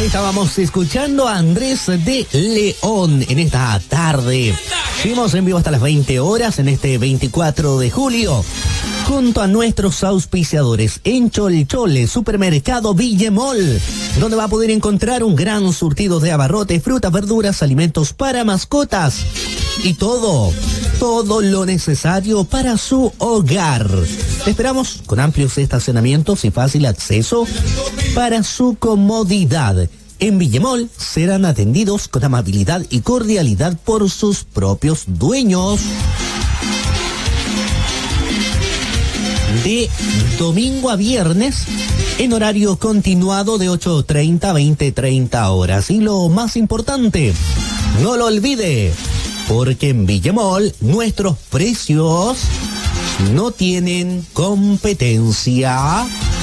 Estábamos escuchando a Andrés de León en esta tarde. Seguimos en vivo hasta las 20 horas en este 24 de julio. Junto a nuestros auspiciadores en Cholchole, Supermercado Villemol, donde va a poder encontrar un gran surtido de abarrotes, frutas, verduras, alimentos para mascotas y todo lo necesario para su hogar. Te esperamos con amplios estacionamientos y fácil acceso para su comodidad. En Villemol serán atendidos con amabilidad y cordialidad por sus propios dueños. De domingo a viernes, en horario continuado de 8:30 a 20:30 horas. Y lo más importante, no lo olvide, porque en Villemol nuestros precios no tienen competencia.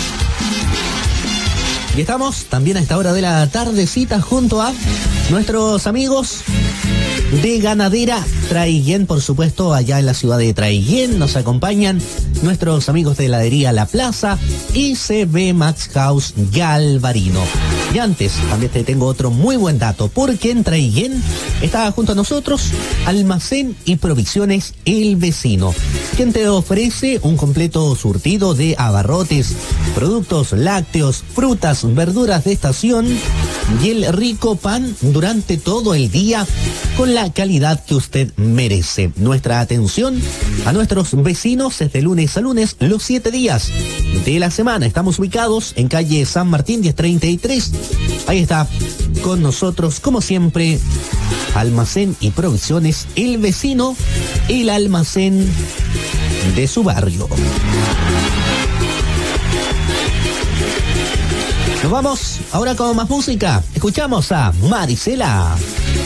Y estamos también a esta hora de la tardecita junto a nuestros amigos de Ganadera Traiguén, por supuesto, allá en la ciudad de Traiguén. Nos acompañan nuestros amigos de heladería La Plaza y CB Max House Galvarino. Y antes, también te tengo otro muy buen dato, porque en Traiguén está junto a nosotros Almacén y Provisiones El Vecino, quien te ofrece un completo surtido de abarrotes, productos lácteos, frutas, verduras de estación y el rico pan durante todo el día con la calidad que usted merece. Nuestra atención a nuestros vecinos es de lunes a lunes, los 7 días de la semana. Estamos ubicados en calle San Martín 1033. Ahí está con nosotros, como siempre, Almacén y Provisiones El Vecino, el almacén de su barrio. Nos vamos ahora con más música. Escuchamos a Marisela.